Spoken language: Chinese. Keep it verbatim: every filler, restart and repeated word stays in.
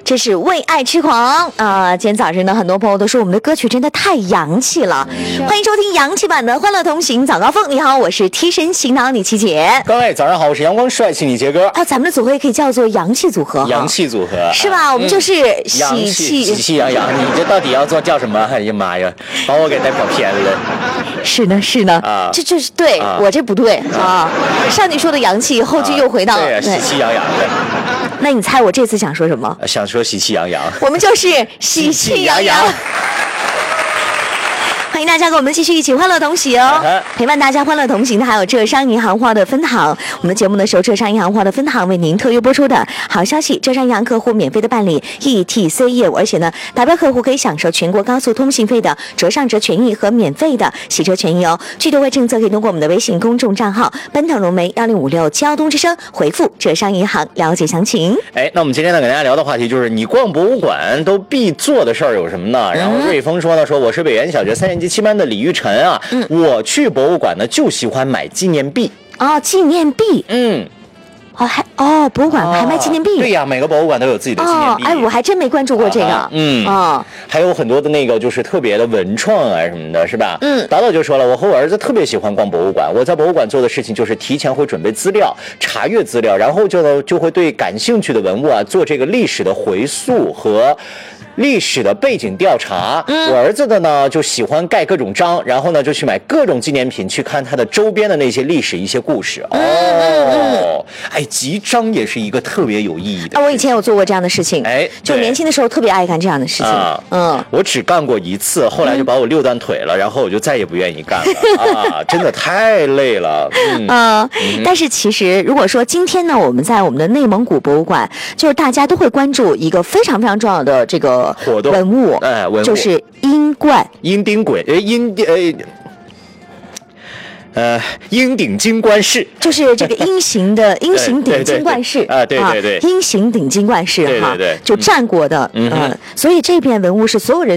这是为爱痴狂啊、呃！今天早上呢，很多朋友都说我们的歌曲真的太洋气了。欢迎收听洋气版的《欢乐同行》早高峰。你好，我是贴身行囊李琪姐。 各位早上好，我是阳光帅气李杰哥。 啊，咱们的组合也可以叫做洋气组合， 洋气组合是吧？我们就是喜气喜气洋洋。你这到底要做叫什么？哎呀妈呀，把我给代表偏了。 是呢，是呢，啊，这这是对、啊、我这不对啊。上句说的洋气，后句又回到、啊、 对呀、啊，喜气洋洋的。 那你猜我这次想说什么？ 想说喜气洋洋。 我们就是喜气洋洋。欢迎大家跟我们继续一起欢乐同行、uh-huh. 陪伴大家欢乐同行的还有浙商银行花的分行。我们的节目呢是由浙商银行花的分行为您特约播出的。好消息，浙商银行客户免费的办理 E T C 业务，而且呢达标客户可以享受全国高速通信费的折上折权益和免费的洗车权益哦。具体优惠政策可以通过我们的微信公众账号奔腾龙梅幺零五六交通之声回复浙商银行了解详情。 哎，那我们今天呢跟大家聊的话题就是你逛博物馆都必做的事儿有什么呢？然后瑞丰说呢说我是北园小学三年级七班的李玉晨啊、嗯，我去博物馆呢就喜欢买纪念币哦，纪念币， 嗯， 哦还哦，博物馆还卖纪念币、哦， 对呀，每个博物馆都有自己的纪念币。 哦、哎，我还真没关注过这个， 啊、嗯， 哦， 还有很多的那个就是特别的文创啊什么的，是吧？ 嗯， 导导就说了，我和我儿子特别喜欢逛博物馆，我在博物馆做的事情就是提前会准备资料，查阅资料，然后就就会对感兴趣的文物啊做这个历史的回溯和历史的背景调查、嗯、我儿子的呢就喜欢盖各种章，然后呢就去买各种纪念品，去看它的周边的那些历史一些故事。 嗯、 哦，哎，集章也是一个特别有意义的、 啊、我以前有做过这样的事情， 哎， 就年轻的时候特别爱干这样的事情、啊、嗯， 我只干过一次，后来就把我溜断腿了、嗯、然后我就再也不愿意干了啊，真的太累了。嗯、 呃嗯、但是其实如果说今天呢我们在我们的内蒙古博物馆，就是大家都会关注一个非常非常重要的这个活动文物， 哎，文物就是鹰冠、 鹰丁鬼、呃鹰呃呃鹰顶金冠饰， 就是这个鹰形的鹰形顶金冠饰啊，对对对， 鹰形顶金冠饰哈， 对对对， 就战国的， 嗯、呃， 所以这片文物是所有人